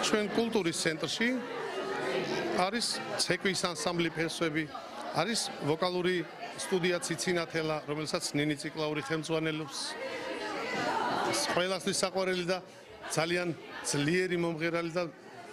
ჩვენ კულტურის ცენტრში არის ცეკვის ანსამბლი ფესვები, არის ვოკალური სტუდია ციცინათელა, რომელსაც ნინი ციკლაური ხელმძღვანელობს. ყველასთვის საყვარელი და ძალიან ძლიერი მომღერალი და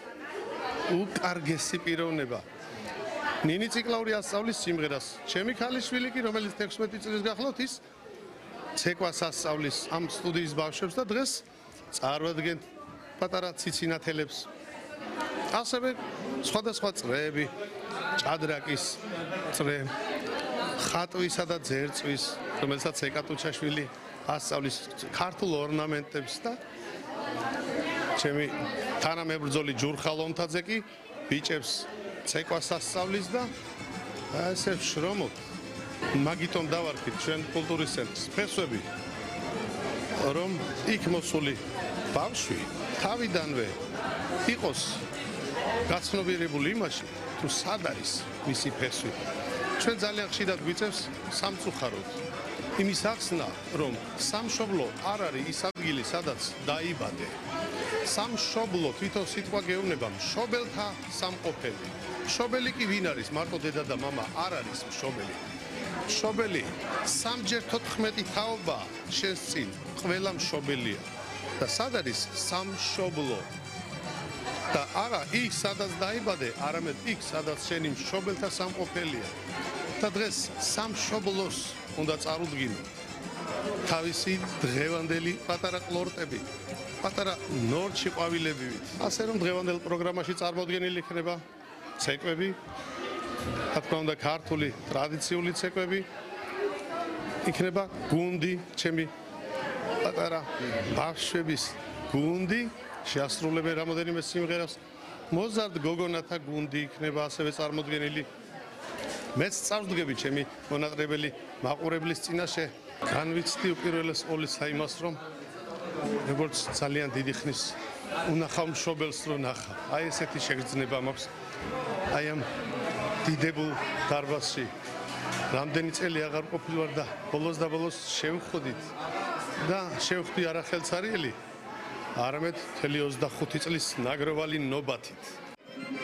უკარგესი პიროვნება. ნინი ციკლაური ასწავლის სიმღერას. ჩემი ქალიშვილი კი, რომელიც 16 წლის გახლავთ, ის ცეკვას ასწავლის ამ სტუდიის ბავშვებს და დღეს წარვადგენთ პატარა ციცინათელებს. ასევე სხვადასხვა წრეები, ჭადრაკის წრე, ხატვისა და ძერწვის, რომელსაც ეკატუჩაშვილი ასწავლის ქართულ ორნამენტებს და ჩემი თანამებრძოლი ჯურხა ლომთაძე კი ბიჭებს ცეკვას ასწავლის და ესე ვშრომობ. მაგიტომ დავარქით ჩვენ კულტურის ცენტრს ფესვები, რომ იქ მოსული ბავშვი თავიდანვე იყოს გაცნობიერებული იმაში, თუ სად არის მისი ფესვი. ჩვენ ძალიან ხშირად გვიწევს სამწუხაროდ იმის ახსნა, რომ სამშობლო არ არის ის ადგილი, სადაც დაიბადე. სამშობლო თვითონ სიტყვა გეუბნება მშობელთა სამყოფელი. მშობელი კი ვინ არის? მარტო დედა და მამა არ არის მშობელი. მშობელი სამჯერ 14 თაობა შენს წინ ყველა მშობელია. და სად არის სამშობლო? და არა იქ სადაც დაიბადე, არამედ იქ სადაც შენი მშობელთა სამყოფელია. და დღეს სამშობლოს უნდა წარუდგინო თავისი დღევანდელი პატარა ყლორტები, პატარა ნორჩი ყვავილებივით. ასე რომ დღევანდელ პროგრამაში წარმოდგენილი იქნება ცეკვები, რა თქმა უნდა ქართული ტრადიციული ცეკვები, იქნება გუნდი, ჩემი პატარა ბავშვების გუნდი, შეასრულებენ რამოდენიმე სიმღერას. მოზარდ გოგონათა გუნდი იქნება ასევე წარმოდგენილი. მეც წავდგები ჩემი მონატრებელი მაყურებლის წინაშე. განვიცდი უპირველეს ყოვლისა იმას, რომ როგორც ძალიან დიდი ხნის უნახავ მშობელს რო ნახავ. აი ესეთი შეგრძნება მაქვს. აი ამ დიდებულ დარბაზში რამდენი წელი აღარ ყოფილი ვარ და ბოლოს და ბოლოს შევხვდით და შევხვდი არა ხელცარიელი, არამედ მთელი 25 წლის ნაგროვალი ნობათით.